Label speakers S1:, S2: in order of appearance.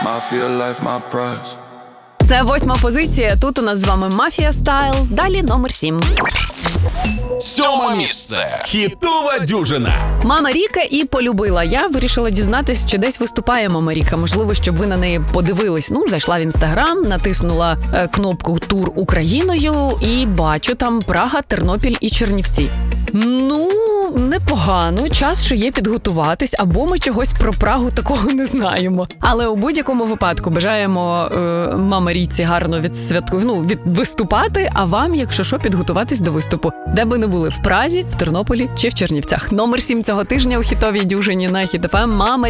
S1: Mafia life, my prize.
S2: Це 8-ма позиція. Тут у нас з вами Мафія Стайл. Далі номер 7.
S3: 7 місце. Хітова дюжина.
S2: Мама Ріка і полюбила. Я вирішила дізнатись, чи десь виступає Мама Ріка. Можливо, щоб ви на неї подивились. Зайшла в Інстаграм, натиснула кнопку «Тур Україною» і бачу там Прага, Тернопіль і Чернівці. Непогано. Час ще є підготуватись, або ми чогось про Прагу такого не знаємо. Але у будь-якому випадку бажаємо Мама Ріці гарно виступати, а вам, якщо що, підготуватись до виступу. Де би не були, в Празі, в Тернополі чи в Чернівцях. Номер 7 цього тижня у хітовій дюжині на Хіт ФМ Мама